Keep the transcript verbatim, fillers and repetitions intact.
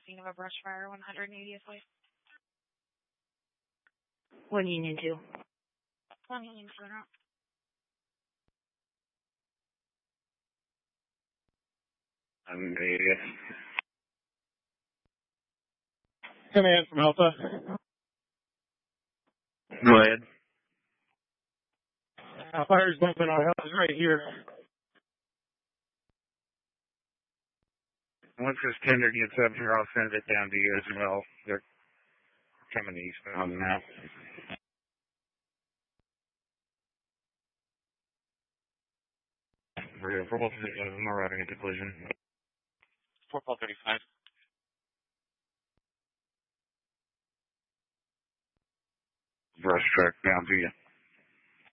scene of a brush fire, one hundred eightieth Way. One Union two. One Union two, no. one eightieth. Command from Alpha. Go ahead. Uh, fire's bumping on Hell's right here. Once this tender gets up here, I'll send it down to you as well. They're coming eastbound now. We're for both of them are routing into collision. four twelve thirty-five. Brush truck down to you.